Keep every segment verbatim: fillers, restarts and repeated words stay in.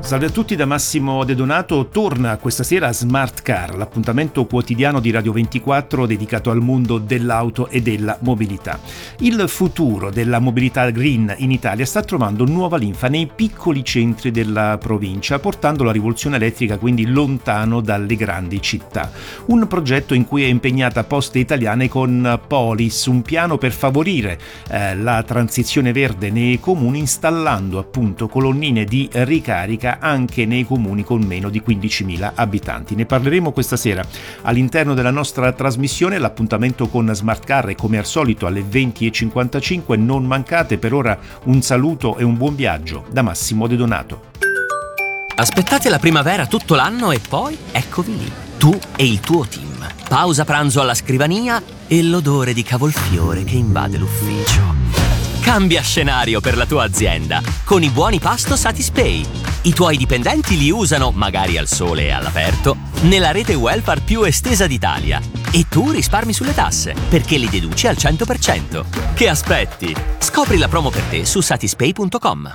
Salve a tutti da Massimo De Donato. Torna questa sera Smart Car, l'appuntamento quotidiano di Radio ventiquattro dedicato al mondo dell'auto e della mobilità. Il futuro della mobilità green in Italia sta trovando nuova linfa nei piccoli centri della provincia, portando la rivoluzione elettrica quindi lontano dalle grandi città. Un progetto in cui è impegnata Poste Italiane con Polis, un piano per favorire eh, la transizione verde nei comuni, installando appunto colonnine di ricarica anche nei comuni con meno di quindicimila abitanti. Ne parleremo questa sera all'interno della nostra trasmissione. L'appuntamento con Smart Car è come al solito alle venti e cinquantacinque. Non mancate. Per ora un saluto e un buon viaggio da Massimo De Donato. Aspettate la primavera tutto l'anno e poi eccovi lì, tu e il tuo team. Pausa pranzo alla scrivania e l'odore di cavolfiore che invade l'ufficio. Cambia scenario per la tua azienda con i buoni pasto Satispay. I tuoi dipendenti li usano, magari al sole e all'aperto, nella rete welfare più estesa d'Italia. E tu risparmi sulle tasse, perché li deduci al cento per cento. Che aspetti? Scopri la promo per te su satispay punto com.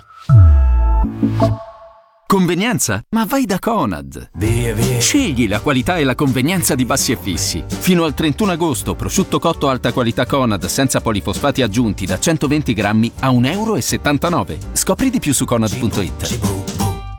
Convenienza? Ma vai da Conad! Via, via. Scegli la qualità e la convenienza di Bassi e Fissi. Fino al trentuno agosto, prosciutto cotto alta qualità Conad senza polifosfati aggiunti da centoventi grammi a un euro e settantanove. Scopri di più su conad punto it.